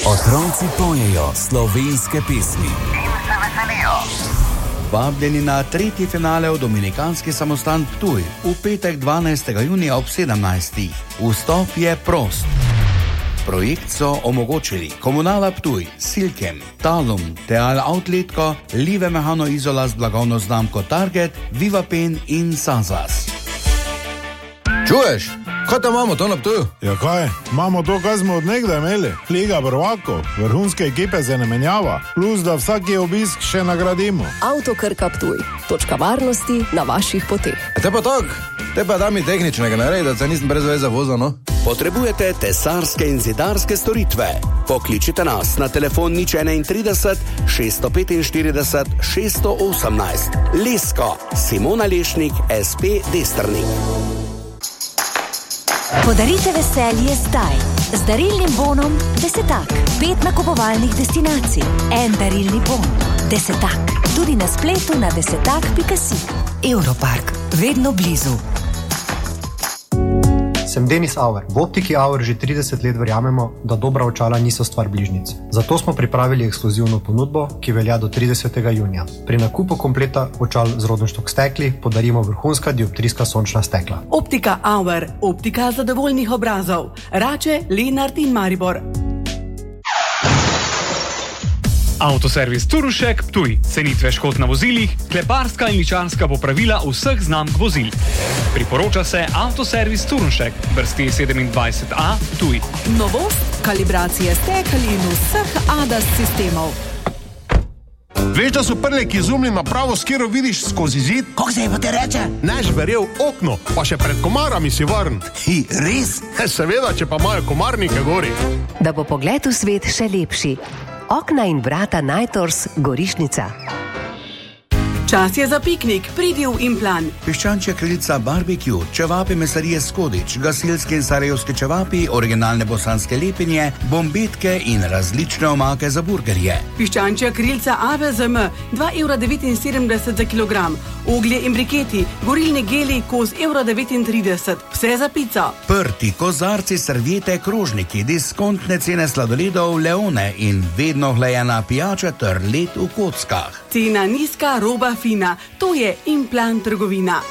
Otroci pojejo slovenske pesmi in se veselijo. Vabljeni na tretji finale v Dominikanski samostan Ptuj v petek 12. junija ob 17. Vstop je prost. Projekt so omogočili Komunala Ptuj, Silkem, Talum, Teal Outletko, Live Mehano Izola z blagovno znamko Target, Vivapen in Sazas. Čuješ? Kaj tam imamo to na Ptuju? Ja kaj? Imamo to, kaj smo od nekdaj imeli. Liga prvakov, vrhunske ekipe se ne menjava, plus da vsaki obisk še nagradimo. Avto Krka Ptuj. Točka varnosti na vaših poteh. Te pa tak, te pa da mi tehničnega naredi, da se nisem brez veze vozil, no? Potrebujete tesarske in zidarske storitve? Pokličite nas na telefon 031 645 618. Lesko, Simona Lešnik, SP Destrnik. Podarite veselje zdaj. Z darilnim bonom Desetak. 5 nakupovalnih destinacij. En darilni bon. Desetak. Tudi na spletu na desetak.si. Europark. Vedno blizu. Sem Denis Auer. V Optiki Auer že 30 let verjamemo, da dobra očala niso stvar bližnjic. Zato smo pripravili ekskluzivno ponudbo, ki velja do 30. junija. Pri nakupu kompleta očal z Rodenstock stekli podarimo vrhunska dioptrijska sončna stekla. Optika Auer. Optika zadovoljnih obrazov. Rače, Lenart in Maribor. Avtoservis Turušek Ptuj. Cenitve škod na vozilih, kleparska in ličarska popravila vseh znamk vozil. Priporoča se Avtoservis Turušek, vrsti 27A Ptuj. Novost, kalibracije stekel in vseh ADAS sistemov. Veš, da so prleki izumili napravo, s katero vidiš skozi zid? Kako se je pa te reče? Neš verjel okno, pa še pred komarami si varn. Res? Seveda, če pa imajo komarnike gori. Da bo pogled v svet še lepši. Okna in vrata Najtors Gorišnica. Čas je za piknik, pridi v Implan. Piščančja kraljica barbecue, čevapi mesarije Skodič, gasilske in sarajevske čevapi, originalne bosanske lepinje, bombetke in različne omake za burgerje. Piščančja krilca ABZM, 2,79 € za kilogram. Oglje in briketi, gorilni geli, kos €1,39, vse za pico. Prti, kozarci, serviete, krožniki, diskontne cene sladoledov, leone in vedno hlajena pijača ter led v kockah. Cena nizka, roba fina. To je Implan trgovina.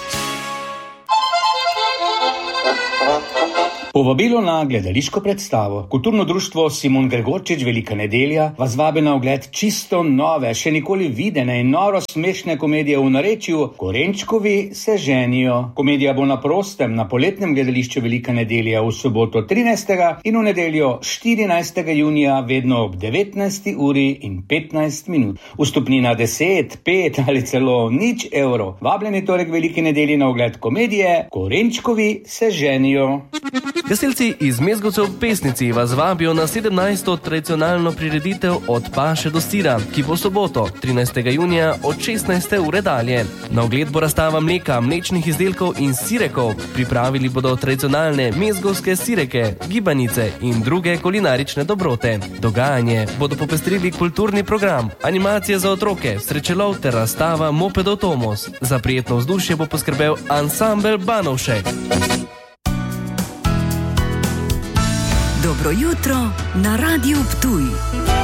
Povabilo na gledališko predstavo. Kulturno društvo Simon Gregorčič Velika nedelja vas vabi na ogled čisto nove, še nikoli videne in noro smešne komedije v narečju Korenčkovi se ženijo. Komedija bo na prostem na poletnem gledališču Velika nedelja v soboto 13. in v nedeljo 14. junija vedno ob 19:15. Vstopnina 10, 5 ali celo 0 €. Vabljeni torej k Veliki nedelji na ogled komedije Korenčkovi se ženijo. Gasilci iz Mezgovcev v Pesnici vas vabijo na 17. tradicionalno prireditev Od paše do sira, ki bo soboto, 13. junija od 16. ure dalje. Na ogled bo razstava mleka, mlečnih izdelkov in sirekov. Pripravili bodo tradicionalne mezgovske sireke, gibanice in druge kulinarične dobrote. Dogajanje bodo popestrili kulturni program, animacije za otroke, srečelov ter razstava mopedov Tomos. Za prijetno vzdušje bo poskrbel ansambel Banovšek. Dobro jutro na Radiu Ptuj.